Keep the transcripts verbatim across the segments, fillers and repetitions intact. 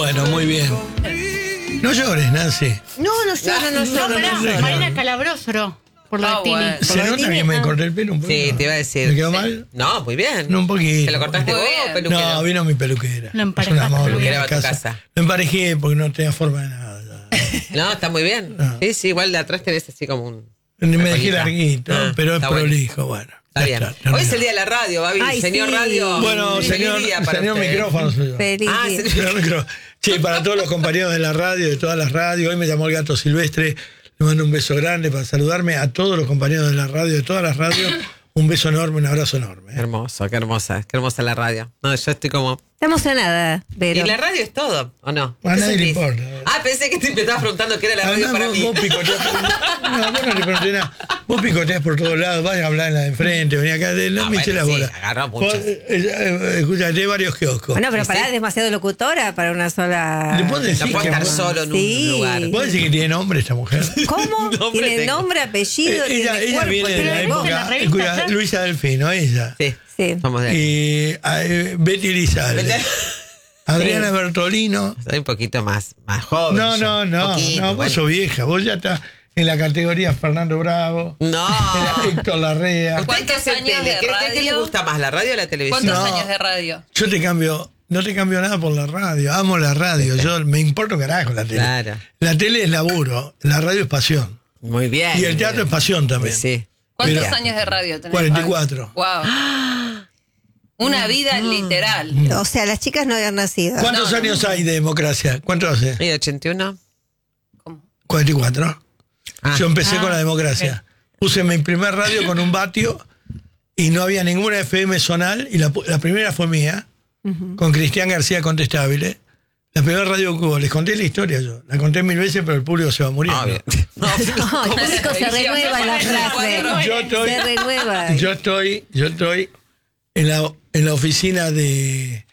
Bueno, muy bien. No llores, Nancy. No, no lloro, no lloro. No, pará, Marina Calabroso por la Ah, Tini. bueno. ¿Se nota que me corté el pelo un poco? Sí, te iba a decir. ¿Me quedó mal? No, muy bien. No, un poquito. ¿Te lo cortaste Muy vos bien. o peluquero? No, vino mi peluquera. Lo Es emparejaste. un amor, Peluquera vino va a a tu casa. casa. Lo emparejé porque no tenía forma de nada. No, está muy bien. No. Sí, sí, igual de atrás tenés así como un... Me una dejé colita. larguito, Ah, pero es está bueno. prolijo, bueno. Está ya bien. terminó. Hoy es el día de la radio, Babi. Ay, Señor sí. Radio. Bueno, feliz señor, día para señor usted. micrófono soy yo. Feliz Ah, día. sí. Señor micrófono. Sí, para todos los compañeros de la radio, de todas las radios. Hoy me llamó el Gato Silvestre. Le mando un beso grande para saludarme a todos los compañeros de la radio, de todas las radios. Un beso enorme, un abrazo enorme. Qué ¿eh? hermoso, qué hermosa. Qué hermosa la radio. No, yo estoy como... Está emocionada, pero. ¿Y la radio es todo o no? A ¿Qué nadie le sentís? importa. Ah, pensé que te me estabas preguntando qué era la radio Además, para vos, mí. vos picoteás. No, vos no le pregunté nada. Vos picoteás por todos lados. Vas a hablar en la de enfrente, venía acá. No Ah, me eché bueno, la sí, bola. agarró Vos, muchas. eh, eh, Escúchate, varios kioscos. Bueno, pero ¿Sí? pará, es demasiado locutora para una sola. ¿Le puedo decir No puede que estar vos- solo en Sí. un lugar. ¿Vos decís que tiene nombre esta mujer? ¿Cómo? Nombre Tiene tengo. nombre, apellido, Eh, ella tiene ella cuerpo, viene de tiene la ¿Pero viste época. la revista escucha, ayer? Luisa Delfino, ella. Sí, Sí. somos de ahí. Y eh, Betty Elizalde. Adriana Sí. Bertolino. Soy un poquito más, más joven. No, yo. no, no. Poquito, no vos bueno. sos vieja. Vos ya estás en la categoría Fernando Bravo. No. Era Héctor Larrea. ¿Usted ¿Cuántos qué hace años tele? de ¿Qué, qué- qué le radio? gusta más, la radio o la televisión? ¿Cuántos No. años de radio? Yo te cambio, no te cambio nada por la radio. Amo la radio. Yo me importa un carajo la tele. Claro. La tele es laburo, la radio es pasión. Muy bien. Y el teatro es pasión también. Sí. ¿Cuántos Mira. años de radio tenés? cuarenta y cuatro. Wow. Una vida literal. O sea, las chicas no habían nacido. ¿Cuántos No, no. años hay de democracia? ¿Cuántos hace? ¿Y ochenta y uno? ¿Cómo? cuarenta y cuatro. Ah. Yo empecé Ah, con la democracia. Puse mi primer radio con un vatio y no había ninguna F M zonal. Y la, pu- la primera fue mía, con Cristian García Contestable. La primera radio que hubo. Les conté la historia yo. La conté mil veces, pero el público se va muriendo. Ah, bien. No, el público se renueva en la frase. Yo estoy, Se renueva. yo estoy, yo estoy en la, en la oficina de,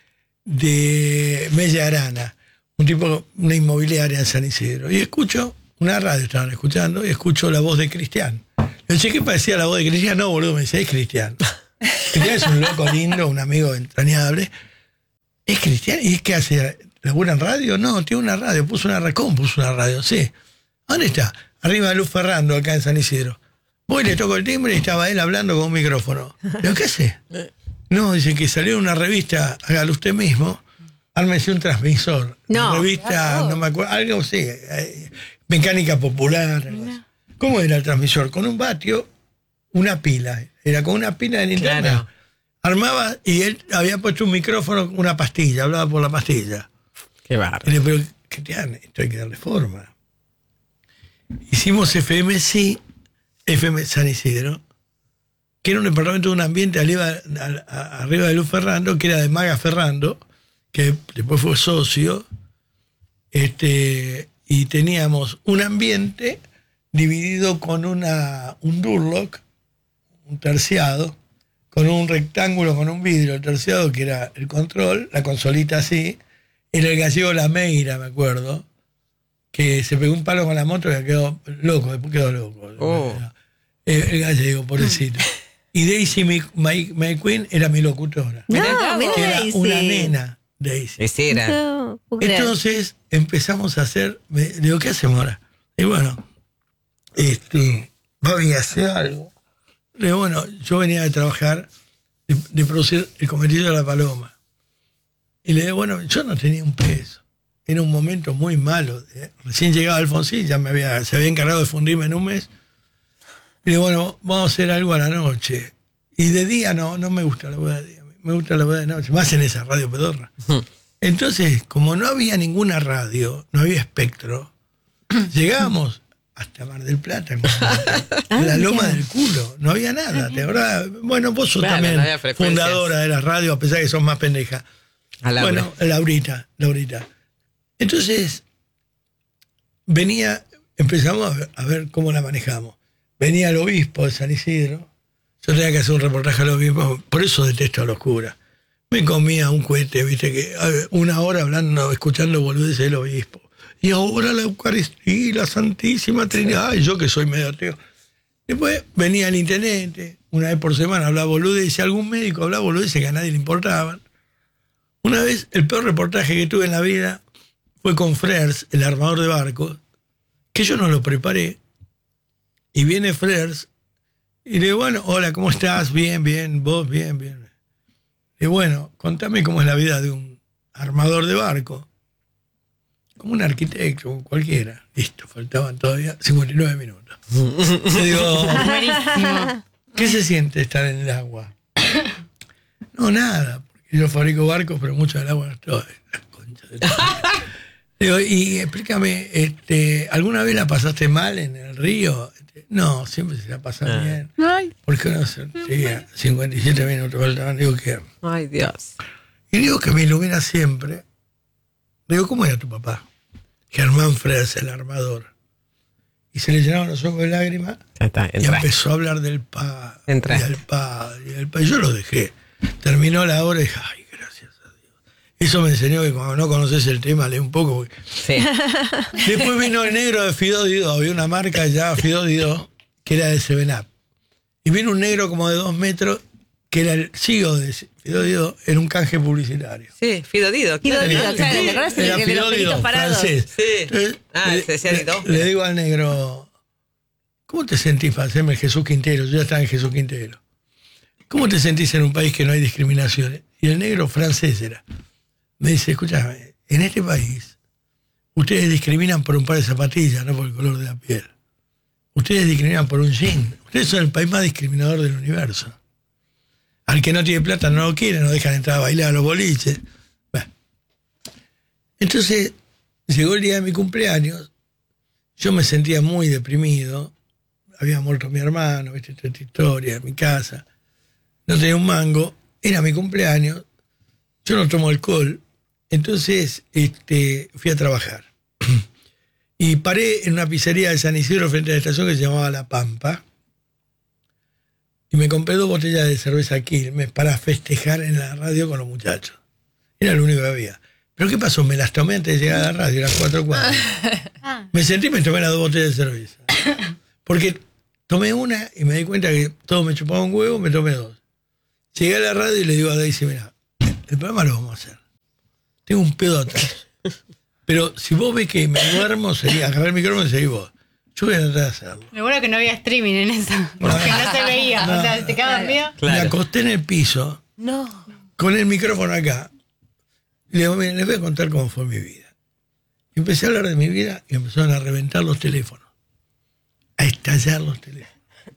de Mella Arana, un tipo, una inmobiliaria en San Isidro. Y escucho, una radio estaban escuchando, y escucho la voz de Cristian. Le dije, ¿qué parecía la voz de Cristian? No, boludo, me dice, es Cristian. Cristian es un loco lindo, un amigo entrañable. ¿Es Cristian? ¿Y es que hace? ¿Labura en radio? No, tiene una radio, puso una radio. ¿Cómo puso una radio? Sí. ¿Dónde está? Arriba de Luz Ferrando, acá en San Isidro. Voy, le toco el timbre y estaba él hablando con un micrófono. Digo, ¿qué hace? No, dice que salió en una revista, hágalo usted mismo, ármese un transmisor. No. Una revista, no me acuerdo, algo así, eh, mecánica popular. Algo así. ¿Cómo era el transmisor? Con un vatio, una pila. Era con una pila de linterna. Claro. Armaba y él había puesto un micrófono, una pastilla, hablaba por la pastilla. Qué Y bárbaro. le digo, pero Cristian, esto hay que darle forma. Hicimos F M, sí, F M San Isidro, que era un departamento de un ambiente arriba, a- a- arriba de Luz Ferrando, que era de Maga Ferrando, que después fue socio, este, y teníamos un ambiente dividido con una, un Durlock, un terciado, con un rectángulo, con un vidrio terciado, que era el control, la consolita así, era el gallego Lameira, me acuerdo, que se pegó un palo con la moto y quedó loco, después quedó loco. Oh. El, el gallego, pobrecito. Y Daisy McQueen era mi locutora. No, Mirá, mira Que era Daisy. una nena, Daisy. Ese era. No, puedo creer. Entonces empezamos a hacer, me, le digo, ¿qué hacemos ahora? Y bueno, este, voy a hacer algo. Le digo, bueno, yo venía de trabajar, de, de producir El Cometillo de la Paloma. Y le digo, bueno, yo no tenía un peso. Era un momento muy malo. ¿eh? Recién llegaba Alfonsín, ya me había, se había encargado de fundirme en un mes. Y le digo, bueno, vamos a hacer algo a la noche. Y de día no, no me gusta la boda de día, me gusta la boda de noche, más en esa radio pedorra. Entonces, como no había ninguna radio, no había espectro, llegábamos hasta Mar del Plata, en la loma del culo, no había nada. ¿te acordás? Bueno, vos sos Claro, también no había frecuencias. fundadora de la radio, a pesar que sos más pendeja. A Laura. Bueno, Laurita, Laurita. Entonces, venía, empezamos a ver, a ver cómo la manejamos. Venía el obispo de San Isidro, yo tenía que hacer un reportaje al obispo, por eso detesto a los curas. Me comía un cohete, viste, que a ver, una hora hablando, escuchando boludeces del obispo. Y ahora la Eucaristía, la Santísima Trinidad, y yo que soy medio ateo. Después venía el intendente, una vez por semana hablaba boludeces, algún médico hablaba boludeces que a nadie le importaban. Una vez, el peor reportaje que tuve en la vida, fue con Frers, el armador de barcos, que yo no lo preparé. Y viene Frers y le digo, bueno, hola, ¿cómo estás? Bien, bien, vos, bien, bien. Y bueno, contame cómo es la vida de un armador de barco. Como un arquitecto, como cualquiera. Listo, faltaban todavía cincuenta y nueve minutos. Le digo, Buenísimo. ¿qué se siente estar en el agua? No, nada, porque yo fabrico barcos, pero mucho del agua no estoy. La concha de tu madre. Digo, y explícame, este, ¿alguna vez la pasaste mal en el río? No, siempre se la pasa Ah. bien. Ay. ¿Por qué no se seguía? cincuenta y siete minutos faltaban. Digo que. Ay, Dios. Y digo que me ilumina siempre. Digo, ¿cómo era tu papá? Germán Frers, el armador. Y se le llenaban los ojos de lágrimas Ya está, y entra. empezó a hablar del padre. Entra. Y del padre. Y del padre. Y yo lo dejé. Terminó la hora y dije, ay, gracias a Dios. Eso me enseñó que cuando no conoces el tema, lee un poco. Porque... Sí. Después vino el negro de Fidó Dido. Había una marca ya, Fidó Dido, que era de Seven Up. Y vino un negro como de dos metros, que era el C E O de Fidó Dido, en un canje publicitario. Sí, Fido Dido. Fido claro. Dido, Era- claro, ¿te acordás? era El de los Fidó pelitos Dido, parados. francés. Sí. Entonces, Ah, le- se decía le, Dido. le digo al negro, ¿cómo te sentís para hacerme el Jesús Quintero? Yo ya estaba en Jesús Quintero. ¿Cómo te sentís en un país que no hay discriminación? Y el negro francés era. Me dice, escúchame, en este país ustedes discriminan por un par de zapatillas, no por el color de la piel. Ustedes discriminan por un jean. Ustedes son el país más discriminador del universo. Al que no tiene plata no lo quieren, no dejan entrar a bailar a los boliches. Bueno. Entonces, llegó el día de mi cumpleaños, yo me sentía muy deprimido, había muerto mi hermano, viste, toda esta historia en mi casa, no tenía un mango, era mi cumpleaños, yo no tomo alcohol, entonces este, fui a trabajar. Y paré en una pizzería de San Isidro frente a la estación que se llamaba La Pampa, y me compré dos botellas de cerveza Quilmes para festejar en la radio con los muchachos. Era lo único que había. ¿Pero qué pasó? Me las tomé antes de llegar a la radio, eran cuatro cuadras. Ah. Me sentí y me tomé las dos botellas de cerveza. Porque tomé una y me di cuenta que todo me chupaba un huevo, me tomé dos. Llegué a la radio y le digo a Daisy, mira, el programa lo vamos a hacer. Tengo un pedo atrás. Pero si vos ves que me duermo, sería agarrar el micrófono y seguir vos. Yo voy a tratar de hacerlo. Lo bueno que no había streaming en eso. Porque no se veía. O sea, te quedabas dormido. Me Claro. acosté en el piso, No. con el micrófono acá. Y le digo, miren, les voy a contar cómo fue mi vida. Y empecé a hablar de mi vida y empezaron a reventar los teléfonos. A estallar los teléfonos.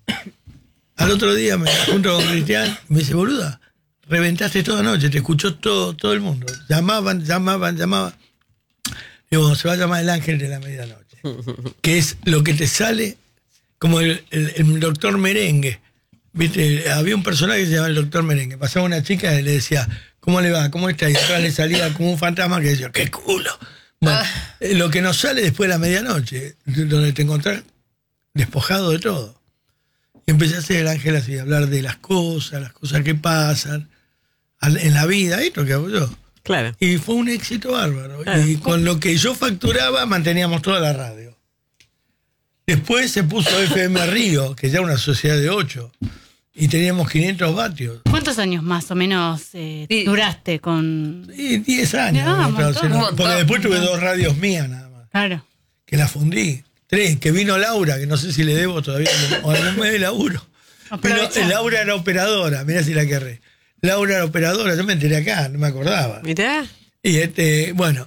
Al otro día me junto con Cristian y me dice, boluda, reventaste toda noche, te escuchó todo, todo el mundo. Llamaban, llamaban, llamaban. Digo, se va a llamar el ángel de la medianoche. Que es lo que te sale como el, el- el doctor Merengue. ¿Viste? Había un personaje que se llamaba el doctor Merengue. Pasaba una chica y le decía, ¿cómo le va? ¿Cómo está? Y atrás le salía como un fantasma que decía, ¡qué culo! Bueno, eh, lo que nos sale después de la medianoche, donde te encontrás despojado de todo. Y empecé a hacer el ángel así, a hablar de las cosas, las cosas que pasan al- en la vida, esto que hago yo. Claro. Y fue un éxito bárbaro. Claro. Y con lo que yo facturaba manteníamos toda la radio. Después se puso F M Río, que ya era una sociedad de ocho, y teníamos quinientos vatios. ¿Cuántos años más o menos eh, Sí. duraste con...? Y diez años. Ah, ¿no? un montón. Porque Un montón. después tuve dos radios mías nada más, Claro. que las fundí. Tres, que vino Laura, que no sé si le debo todavía, o algún mes de laburo. Vino, Aprovecha. Laura era operadora, mirá si la querré. Laura era operadora, yo me enteré acá, no me acordaba. Mirá. Y este, bueno,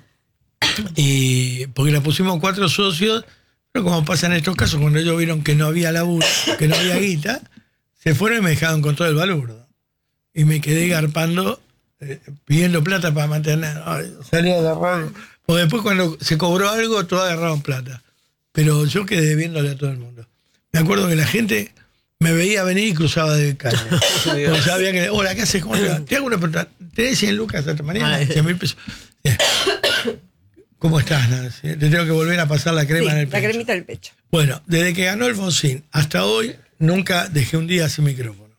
y porque la pusimos cuatro socios, pero como pasa en estos casos, cuando ellos vieron que no había laburo, que no había guita, se fueron y me dejaron con todo el balurdo. Y me quedé garpando, eh, pidiendo plata para mantener. Ay, salía de la radio. Porque después cuando se cobró algo, todos agarraron plata. Pero yo quedé debiéndole a todo el mundo. Me acuerdo que la gente me veía venir y cruzaba de calle. Porque sabía que, hola, ¿qué haces? ¿Cómo te va? Te hago una pregunta. ¿Tenés cien lucas hasta mañana? Ay. cien mil pesos. Eh, ¿Cómo estás, Nancy? Te tengo que volver a pasar la crema Sí, en el la pecho. cremita del pecho. Bueno, desde que ganó Alfonsín hasta hoy, nunca dejé un día sin micrófono.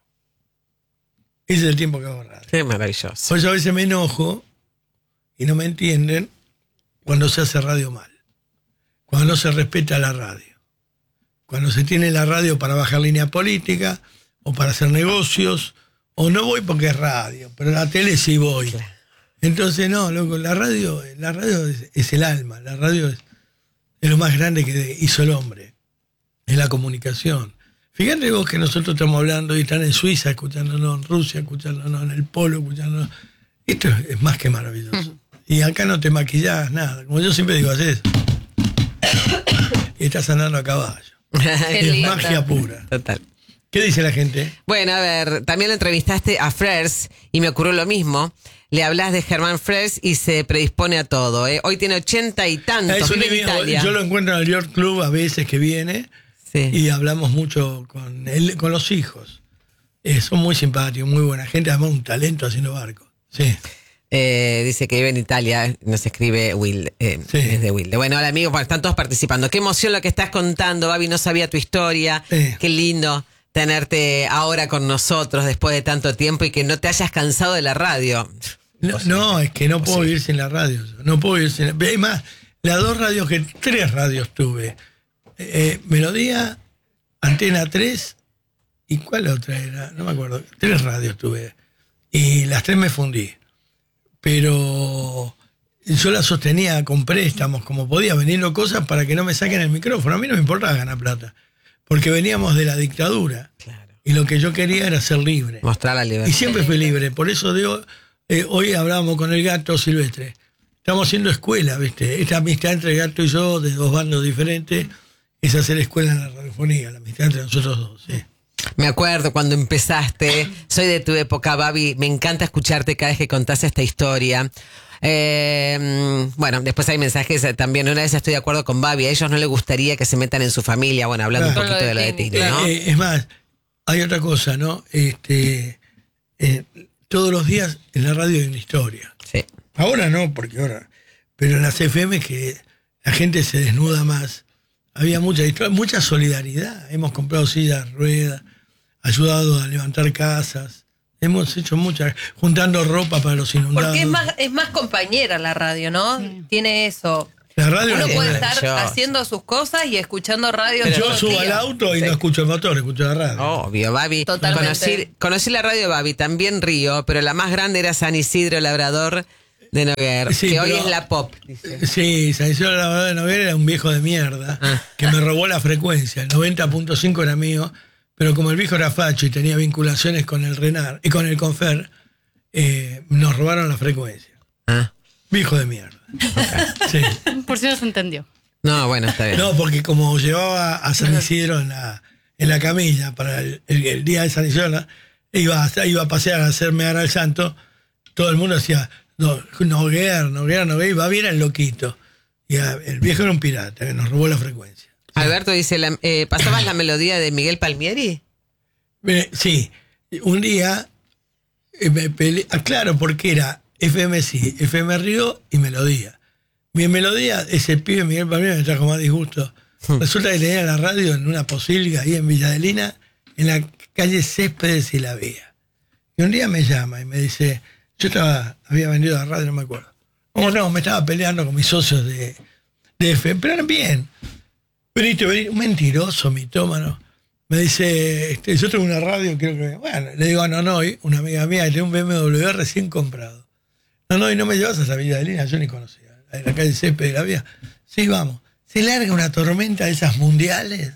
Ese es el tiempo que hago radio. Qué maravilloso. Por eso a veces me enojo y no me entienden cuando se hace radio mal. Cuando no se respeta la radio. Cuando se tiene la radio para bajar línea política o para hacer negocios. O no voy porque es radio, pero a la tele sí voy. Entonces, no, loco, la radio, la radio es, es el alma, la radio es, es lo más grande que hizo el hombre, es la comunicación. Fíjate vos que nosotros estamos hablando y están en Suiza escuchándonos, en Rusia escuchándonos, en el Polo escuchándonos. Esto es, es más que maravilloso. Y acá no te maquillás nada. Como yo siempre digo, haces y estás andando a caballo. Qué Es lindo. magia pura. Total. ¿Qué dice la gente? Bueno, a ver, también le entrevistaste a Frers y me ocurrió lo mismo. Le hablas de Germán Frers y se predispone a todo. ¿eh? Hoy tiene ochenta y tantos. Es un vive en divino. Italia. Yo lo encuentro en el York Club a veces que viene. Sí. Y hablamos mucho con él, con los hijos. Eh, son muy simpáticos, muy buena gente, además un talento haciendo barcos. Sí. Eh, dice que vive en Italia, nos escribe Will, eh, Sí. desde Wilde. Bueno, hola amigos, bueno, están todos participando. Qué emoción lo que estás contando, Babi, no sabía tu historia. Sí. Qué lindo tenerte ahora con nosotros después de tanto tiempo y que no te hayas cansado de la radio. No, no, es que no puedo vivir sin la radio. No puedo vivir sin. Es más, las dos radios que. Tres radios tuve. Eh, Melodía, Antena tres. ¿Y cuál otra era? No me acuerdo. Tres radios tuve. Y las tres me fundí. Pero yo las sostenía con préstamos, como podía, vendiendo cosas para que no me saquen el micrófono. A mí no me importaba ganar plata. Porque veníamos de la dictadura. Claro. Y lo que yo quería era ser libre. Mostrar la Y libertad. siempre fui libre. Por eso digo, eh, hoy hablábamos con el Gato Silvestre. Estamos haciendo escuela, ¿viste? Esta amistad entre el Gato y yo, de dos bandos diferentes, es hacer escuela en la radiofonía, la amistad entre nosotros dos, sí. Me acuerdo cuando empezaste, soy de tu época, Babi, me encanta escucharte cada vez que contás esta historia. Eh, bueno, después hay mensajes eh, también. Una vez estoy de acuerdo con Babi, a ellos no les gustaría que se metan en su familia. Bueno, hablando Claro. un poquito de lo de Tini, ¿no? Eh, es más, hay otra cosa, ¿no? Este, eh, todos los días en la radio hay una historia. Sí. Ahora no, porque ahora. Pero en las F M que la gente se desnuda más. Había mucha historia, mucha solidaridad. Hemos comprado sillas, ruedas, ayudado a levantar casas. Hemos hecho muchas, juntando ropa para los inundados. Porque es más, es más compañera la radio, ¿no? Tiene eso. La radio Uno es puede buena. estar maravilloso. haciendo sus cosas y escuchando radio. Yo todo el subo día. al auto y no escucho el motor, escucho la radio. Obvio, Babi. Totalmente. Conocí, conocí la radio de Babi, también Río, pero la más grande era San Isidro Labrador de Noguer, Sí, que hoy pero- es la pop. Dice. Sí, San Isidro Labrador de Noguera era un viejo de mierda que me robó la frecuencia. El noventa punto cinco era mío, pero como el viejo era facho y tenía vinculaciones con el Renar y con el Confer, eh, nos robaron la frecuencia. Ah. Viejo de mierda. Sí. Por si no se entendió. No, bueno, está bien. No, porque como llevaba a San Isidro en la, en la camilla para el, el- el día de San Isidro, iba a, iba a pasear a hacerme al santo, todo el mundo decía, no, Noguer, Noguer, Noguer, y va bien el loquito. Y a- el viejo era un pirata que nos robó la frecuencia. Alberto dice, la- eh, ¿pasabas la melodía de Miguel Palmieri? Eh, sí, un día eh, me peleé, ah, claro, porque era F M sí, F M Río y Melodía. Mi Melodía, ese pibe Miguel Palmieri me trajo más disgusto. Resulta que tenía la radio en una posilga ahí en Villa Adelina, en la calle Céspedes y La Vía. Y un día me llama y me dice, yo estaba, había vendido la radio, no me acuerdo. Oh, no, me estaba peleando con mis socios de, de F M, pero eran bien. Veniste, veniste, un mentiroso, mitómano. Me dice, este, yo tengo una radio, quiero que... Bueno, le digo a Nonoy, una amiga mía, que tiene un B M W recién comprado. Nonoy, ¿no me llevas a esa Villa de Lina? Yo ni conocía. En la calle Césped de La Vía. Sí, vamos. Se larga una tormenta de esas mundiales.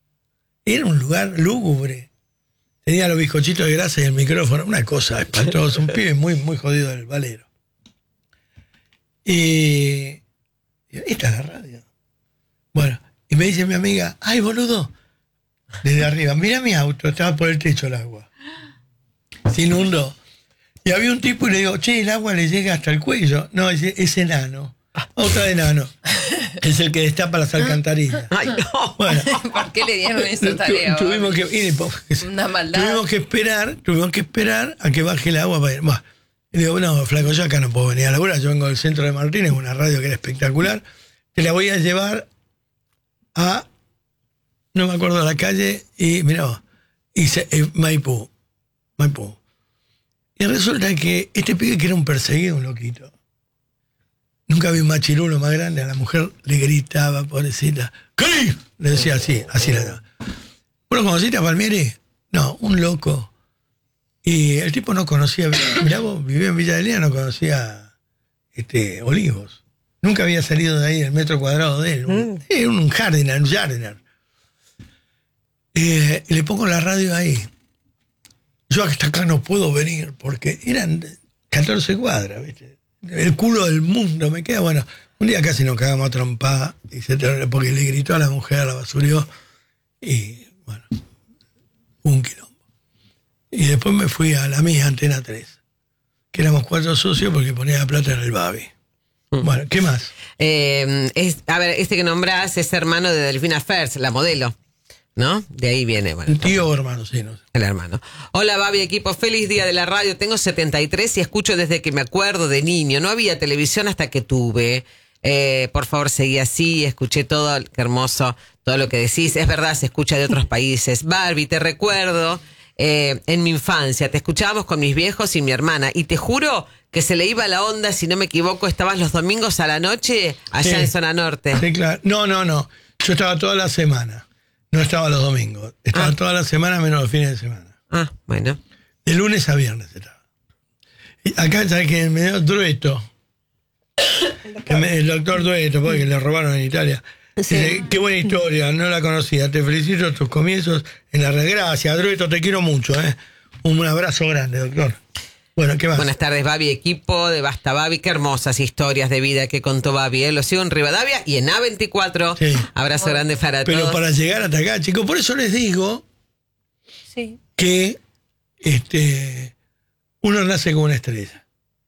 Era un lugar lúgubre. Tenía los bizcochitos de grasa y el micrófono. Una cosa espantosa. Un pibe muy, muy jodido del Valero. Y... y esta es la radio. Bueno, y me dice mi amiga, ay, boludo, desde arriba, mira mi auto, estaba por el techo el agua. Se inundó. Y había un tipo y le digo, che, el agua le llega hasta el cuello. No, es, es enano. Otra de enano. Es el que destapa las alcantarillas. Ay, no. Bueno, ¿Por qué le dieron esa tu- tarea? tuvimos que, y después- Una maldad. tuvimos que esperar, tuvimos que esperar a que baje el agua para ir. Bueno, y digo, no, flaco, yo acá no puedo venir a laburar, yo vengo del centro de Martínez, una radio que era espectacular. Te la voy a llevar a, no me acuerdo la calle, y mirá vos, y se, eh, Maipú, Maipú. Y resulta que este pibe que era un perseguido, un loquito. Nunca vi un machirulo más grande, a la mujer le gritaba, pobrecita, ¿qué? Le decía así, así la daba. ¿Bueno, conociste a Palmieri? No, un loco. Y el tipo no conocía, mirá vos, vivía en Villa de Lina, no conocía este, Olivos. Nunca había salido de ahí el metro cuadrado de él. Mm. Era un jardiner, un jardiner. Eh, y le pongo la radio ahí. Yo hasta acá no puedo venir porque eran catorce cuadras, ¿viste? El culo del mundo me queda. Bueno, un día casi nos cagamos a trompada y se te, porque le gritó a la mujer, la basurió y bueno, un quilombo. Y después me fui a la mía, Antena tres, que éramos cuatro socios porque ponía la plata en el Babi. Mm. Bueno, ¿qué más? Eh, es, a ver, este que nombrás es hermano de Delfina Fers, la modelo, ¿no? De ahí viene. Bueno, un tío o hermano, sí, no sé. El hermano. Hola, Babi, equipo, feliz día de la radio. Tengo setenta y tres y escucho desde que me acuerdo de niño. No había televisión hasta que tuve. Eh, por favor, seguí así, escuché todo, qué hermoso, todo lo que decís. Es verdad, se escucha de otros países. Barbie, te recuerdo eh, en mi infancia, te escuchábamos con mis viejos y mi hermana, y te juro que se le iba la onda, si no me equivoco, estabas los domingos a la noche allá sí, en Zona Norte. Sí, claro. No, no, no. Yo estaba toda la semana. No estaba los domingos. Estaba ah. toda la semana menos los fines de semana. Ah, bueno. De lunes a viernes estaba. Y acá, ¿sabes que me dio Dueto? Que me, el doctor Dueto, porque le robaron en Italia. Sí. Dice, qué buena historia, no la conocía. Te felicito tus comienzos en la red. Gracias, Dueto, te quiero mucho. ¿eh? Un abrazo grande, doctor. Bueno, ¿qué más? Buenas tardes, Babi, equipo de Basta Babi. Qué hermosas historias de vida que contó Babi. ¿eh? Lo sigo en Rivadavia y en A veinticuatro. Sí. Abrazo oh. grande para Pero todos. Pero para llegar hasta acá, chicos, por eso les digo sí. que este, uno nace con una estrella.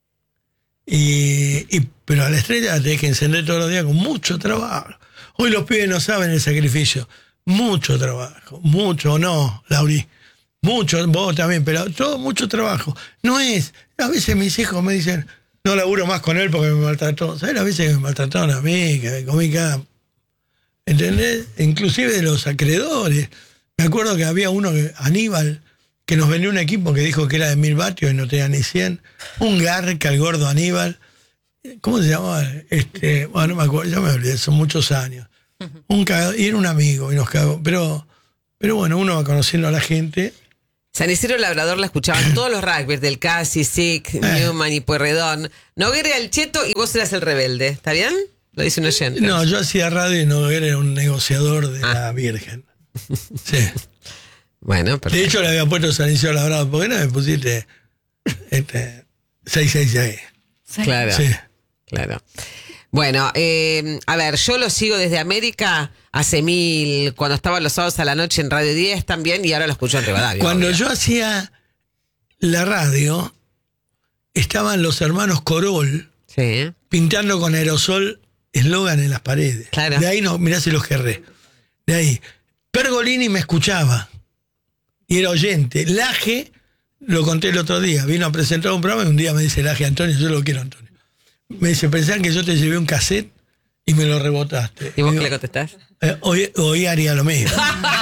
Y, y, pero a la estrella la tenés que encender todos los días con mucho trabajo. Hoy los pibes no saben el sacrificio. Mucho trabajo. Mucho, no, Lauri. Mucho, vos también, pero todo mucho trabajo. No es, a veces mis hijos me dicen, no laburo más con él porque me maltrató. ¿Sabes las veces que me maltrataron a mí, que me comí cada... ¿Entendés? Inclusive de los acreedores. Me acuerdo que había uno, que, Aníbal, que nos vendió un equipo que dijo que era de mil vatios y no tenía ni cien. Un garca, el gordo Aníbal. ¿Cómo se llamaba? Este, bueno, no me acuerdo, ya me olvidé, son muchos años. Un cagado, y era un amigo y nos cagó. Pero, pero bueno, uno va conociendo a la gente. San Isidro Labrador la escuchaban todos los rugbyers del Casi, Sick, eh. Newman y Pueyrredón. Noguera era el cheto y vos eras el rebelde. ¿Está bien? Lo dice un oyente. No, yo hacía radio y Noguera era un negociador de ah. la Virgen. Sí. Bueno, perfecto. De hecho, le había puesto San Isidro Labrador. ¿Por qué no me pusiste este, seiscientos sesenta y seis? Sí. Claro. Sí. Claro. Bueno, eh, a ver, yo lo sigo desde América hace mil, cuando estaba los sábados a la noche en Radio diez también, y ahora lo escucho en Rivadavia. Cuando obvio. yo hacía la radio, estaban los hermanos Corol sí. pintando con aerosol eslogan en las paredes. Claro. De ahí, no, mirá si los querré. De ahí. Pergolini me escuchaba y era oyente. Laje, lo conté el otro día, vino a presentar un programa y un día me dice Laje, Antonio, yo lo quiero, Antonio. Me dice, pensá que yo te llevé un cassette y me lo rebotaste. ¿Y vos y qué digo, le contestás? Eh, hoy, hoy haría lo mismo.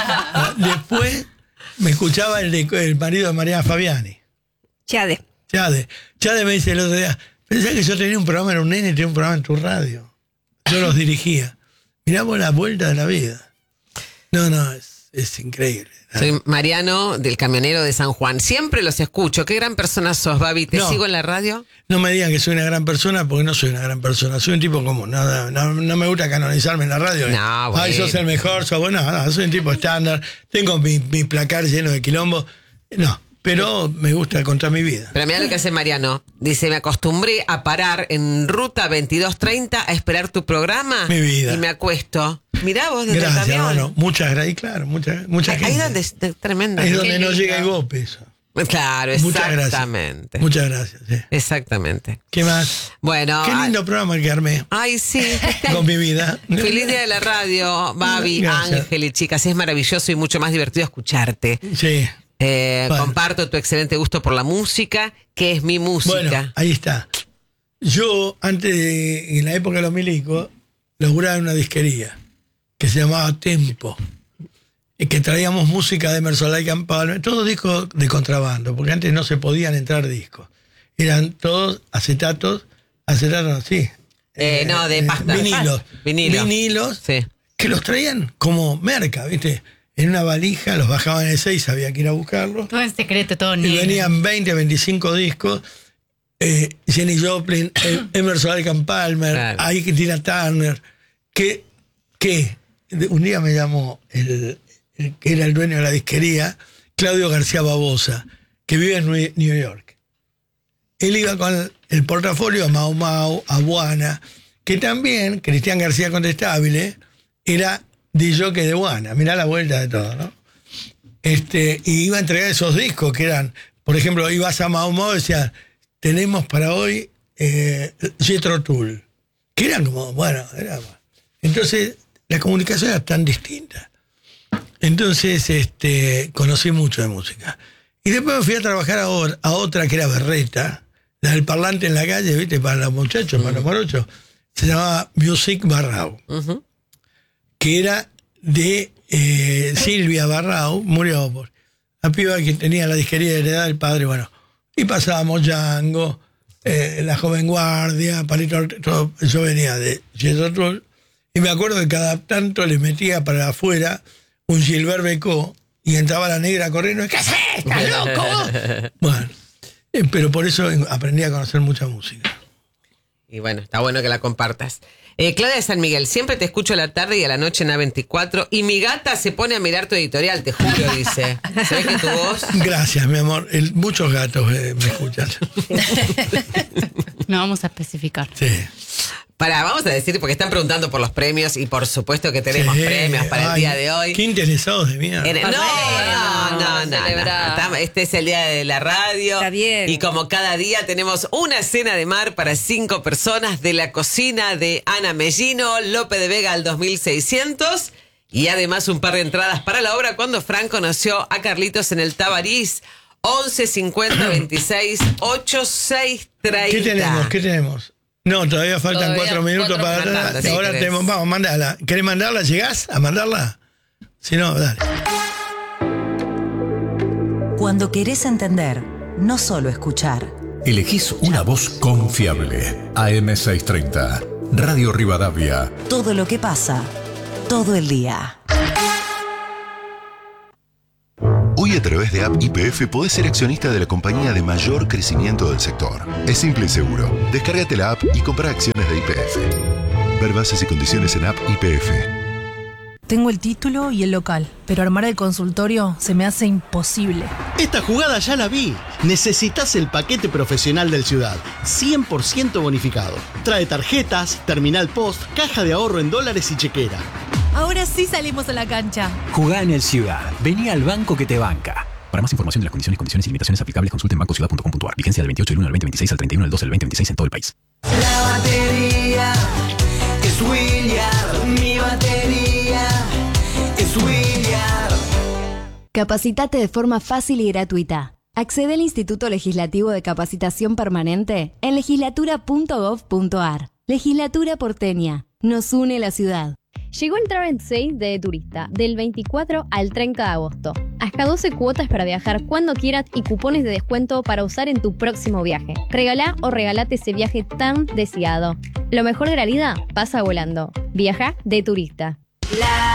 Después me escuchaba el, de, el marido de Mariana Fabiani. Chade. Chade. Chade me dice el otro día, pensá que yo tenía un programa, era un nene, tenía un programa en tu radio. Yo los dirigía. Mirá vos la vuelta de la vida. No, no, es, es increíble. Soy Mariano, del Camionero de San Juan. Siempre los escucho. ¿Qué gran persona sos, Babi? ¿Te no, sigo en la radio? No me digan que soy una gran persona, porque no soy una gran persona. Soy un tipo común. No, no, no me gusta canonizarme en la radio. No, bueno. Ay, sos el mejor, sos bueno. No, soy un tipo estándar. Tengo mi, mi placar lleno de quilombo. No, pero me gusta contar mi vida. Pero mirá lo que hace Mariano. Dice, me acostumbré a parar en ruta veintidós treinta a esperar tu programa. Mi vida. Y me acuesto. Mirá vos desde gracias, el camión. Hermano. Muchas gracias, claro, mucha, mucha gente. Ahí donde es tremendo. Ahí donde no llega el golpe eso. Claro, exactamente. Muchas gracias. Muchas gracias, sí. Exactamente. ¿Qué más? Bueno. Qué lindo ay, programa el que armé. Ay, sí. Con mi vida. Feliz día de la radio, Babi, Ángel y chicas. Es maravilloso y mucho más divertido escucharte. Sí. Eh, bueno. Comparto tu excelente gusto por la música, que es mi música. Bueno, ahí está. Yo, antes de, en la época de los milicos, laburaba en una disquería que se llamaba Tempo, y que traíamos música de Emerson Lake and Palmer, todos discos de contrabando, porque antes no se podían entrar discos. Eran todos acetatos, acetatos, sí. Eh, eh, no, de pasta. Vinilos. Vinilo. Vinilos, sí. Que los traían como merca, ¿viste? En una valija, los bajaban en el seis, había que ir a buscarlos. Todo en secreto, todo y negro. venían veinte, veinticinco discos. eh, Jenny Joplin, eh, Emerson Lake and Palmer, Claro. ahí Tina Turner, que, que un día me llamó el, el que era el dueño de la disquería, Claudio García Babosa, que vive en Nue- New York. Él iba con el portafolio a Mau Mau, a Buana, que también Cristian García Condestable era D J de Buana. Mirá la vuelta de todo, ¿no? Este, y iba a entregar esos discos que eran, por ejemplo, ibas a Mau Mau y decía, tenemos para hoy eh, Jethro Tull, que eran como, bueno, era, entonces la comunicación era tan distinta. Entonces este, conocí mucho de música. Y después me fui a trabajar a, or- a otra que era Berreta, la del parlante en la calle, ¿viste? Para los muchachos, para los morochos. Se llamaba Music Barrau, Ujú. que era de eh, Silvia Barrau, murió por la piba que tenía la disquería heredada del padre, bueno. Y pasábamos Django, eh, La Joven Guardia, Palito Ortega, todo. Yo venía de Jethro Tull, y me acuerdo que cada tanto le metía para afuera un Gilbert Becot y entraba la negra corriendo, ¿qué haces? ¿Estás loco? Bueno, eh, pero por eso aprendí a conocer mucha música. Y bueno, está bueno que la compartas. Eh, Claudia de San Miguel, siempre te escucho a la tarde y a la noche en A veinticuatro y mi gata se pone a mirar tu editorial, te juro, dice. ¿Se ve que tu voz? Gracias, mi amor. El- muchos gatos eh, me escuchan. No vamos a especificar. Sí. Para, vamos a decir, porque están preguntando por los premios y por supuesto que tenemos Sí. premios para el Ay, día de hoy. Qué interesados de mierda. En- no, no, no, no, no, celebrar. Estamos- Este es el día de la radio. Está bien. Y como cada día tenemos una cena de mar para cinco personas de la cocina de Ana Mellino, Lope de Vega al dos mil seiscientos. Y además un par de entradas para la obra cuando Fran conoció a Carlitos en el Tabarís. once cincuenta veintiséis ochenta y seis treinta. ¿Qué tenemos? ¿Qué tenemos? No, todavía faltan Todavía cuatro minutos cuatro para minutos. atrás. Sí, Ahora querés. tenemos, vamos, mandala. ¿Querés mandarla? ¿Llegás a mandarla? Si no, dale. Cuando querés entender, no solo escuchar. Elegís una voz confiable. A M seiscientos treinta. Radio Rivadavia. Todo lo que pasa, todo el día. Hoy a través de App Y P F podés ser accionista de la compañía de mayor crecimiento del sector. Es simple y seguro. Descárgate la app y compra acciones de Y P F. Ver bases y condiciones en App Y P F. Tengo el título y el local, pero armar el consultorio se me hace imposible. Esta jugada ya la vi. Necesitas el paquete profesional del Ciudad, cien por ciento bonificado. Trae tarjetas, terminal post, caja de ahorro en dólares y chequera. Ahora sí salimos a la cancha. Jugá en el Ciudad. Vení al banco que te banca. Para más información de las condiciones, condiciones y limitaciones aplicables, consulte en banco ciudad punto com punto a r. Vigencia del veintiocho del uno al veinte veintiséis al treinta y uno del doce del veinte veintiséis en todo el país. La batería es William. Mi batería es William. Capacitate de forma fácil y gratuita. Accede al Instituto Legislativo de Capacitación Permanente en legislatura punto gov punto a r. Legislatura porteña. Nos une la ciudad. Llegó el Travel Sale de Turista, del veinticuatro al treinta de agosto. Hasta doce cuotas para viajar cuando quieras y cupones de descuento para usar en tu próximo viaje. Regalá o regalate ese viaje tan deseado. Lo mejor de la vida pasa volando. Viaja de Turista. La